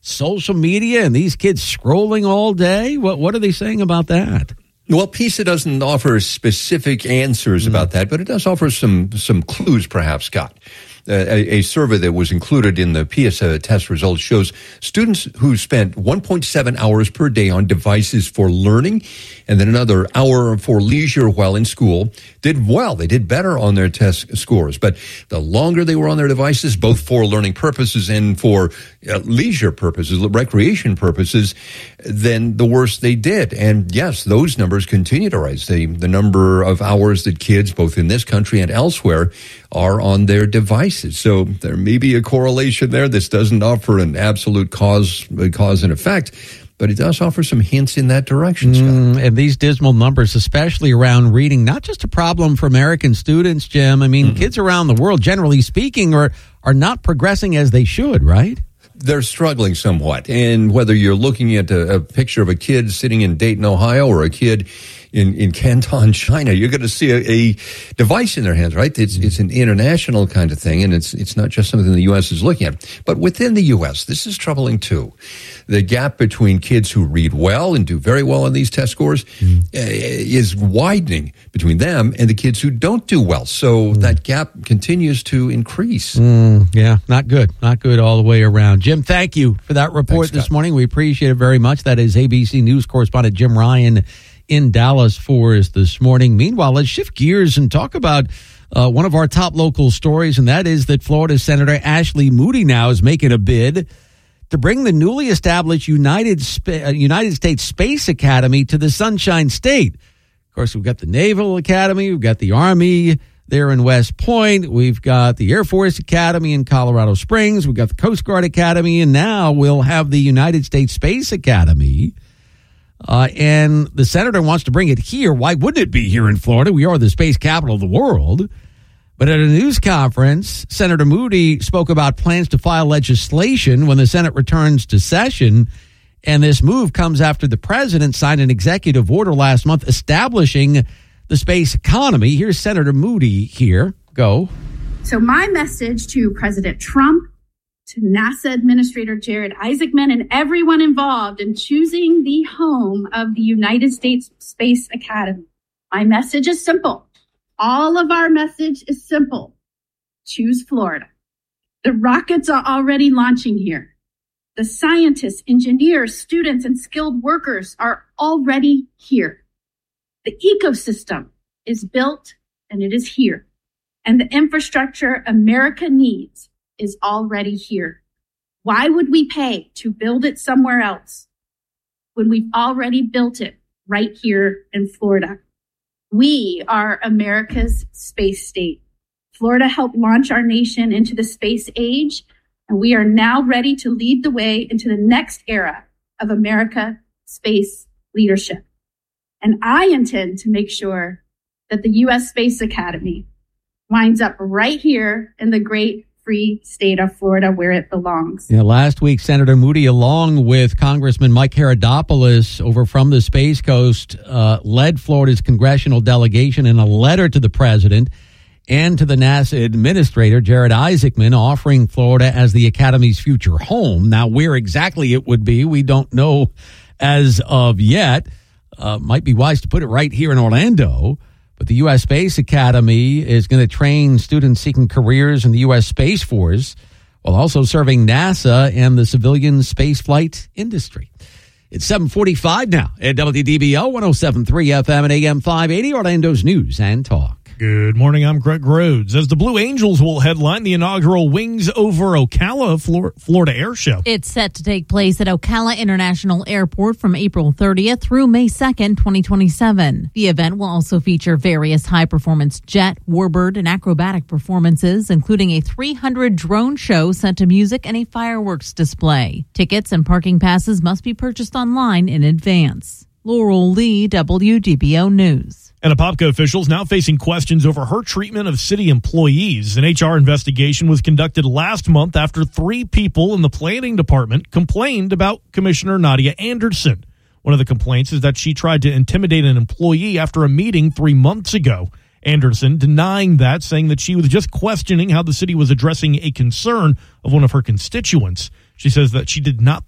social media and these kids scrolling all day? What are they saying about that? Well, PISA doesn't offer specific answers about that, but it does offer some clues, perhaps, Scott. A survey that was included in the PISA test results shows students who spent 1.7 hours per day on devices for learning and then another hour for leisure while in school did well. They did better on their test scores. But the longer they were on their devices, both for learning purposes and for leisure purposes, recreation purposes, then the worse they did. And yes, those numbers continue to rise. The number of hours that kids, both in this country and elsewhere, are on their devices. So there may be a correlation there. This doesn't offer an absolute cause and effect, but it does offer some hints in that direction, Scott. And these dismal numbers, especially around reading, not just a problem for American students, Jim. I mean, kids around the world, generally speaking, are not progressing as they should, right? They're struggling somewhat. And whether you're looking at a picture of a kid sitting in Dayton, Ohio, or a kid in Canton, China, you're going to see a device in their hands, right? It's an international kind of thing, and it's not just something the U.S. is looking at. But within the U.S., this is troubling too. The gap between kids who read well and do very well on these test scores is widening between them and the kids who don't do well. So that gap continues to increase. Yeah, not good. Not good all the way around. Jim, thank you for that report this morning. We appreciate it very much. That is ABC News correspondent Jim Ryan in Dallas for us this morning. Meanwhile, let's shift gears and talk about one of our top local stories, and that is that Florida Senator Ashley Moody now is making a bid to bring the newly established United States Space Academy to the Sunshine State. Of course, we've got the Naval Academy, we've got the Army there in West Point, we've got the Air Force Academy in Colorado Springs, we've got the Coast Guard Academy, and now we'll have the United States Space Academy. And the senator wants to bring it here. Why wouldn't it be here in Florida? We are the space capital of the world. But at a news conference, Senator Moody spoke about plans to file legislation when the Senate returns to session. And this move comes after the president signed an executive order last month establishing the space economy. Here's Senator Moody here. Go. So my message to President Trump, to NASA Administrator Jared Isaacman, and everyone involved in choosing the home of the United States Space Academy. My message is simple. All of our message is simple. Choose Florida. The rockets are already launching here. The scientists, engineers, students, and skilled workers are already here. The ecosystem is built and it is here. And the infrastructure America needs is already here. Why would we pay to build it somewhere else when we've already built it right here in Florida? We are America's space state. Florida helped launch our nation into the space age, and we are now ready to lead the way into the next era of America space leadership. And I intend to make sure that the U.S. Space Academy winds up right here in the great free state of Florida where it belongs. Yeah, last week, Senator Moody, along with Congressman Mike Herodopoulos over from the Space Coast, led Florida's congressional delegation in a letter to the president and to the NASA administrator, Jared Isaacman, offering Florida as the Academy's future home. Now, where exactly it would be, we don't know as of yet. Might be wise to put it right here in Orlando. But the U.S. Space Academy is going to train students seeking careers in the U.S. Space Force while also serving NASA and the civilian spaceflight industry. It's 7:45 now at WDBO 107.3 FM and AM 580, Orlando's News and Talk. Good morning, I'm Greg Rhodes. As the Blue Angels will headline the inaugural Wings Over Ocala Florida Air Show. It's set to take place at Ocala International Airport from April 30th through May 2nd, 2027. The event will also feature various high-performance jet, warbird, and acrobatic performances, including a 300 drone show set to music and a fireworks display. Tickets and parking passes must be purchased online in advance. Laurel Lee, WDBO News. And Apopka officials now facing questions over her treatment of city employees. An HR investigation was conducted last month after 3 people in the planning department complained about Commissioner Nadia Anderson. One of the complaints is that she tried to intimidate an employee after a meeting 3 months ago. Anderson denying that, saying that she was just questioning how the city was addressing a concern of one of her constituents. She says that she did not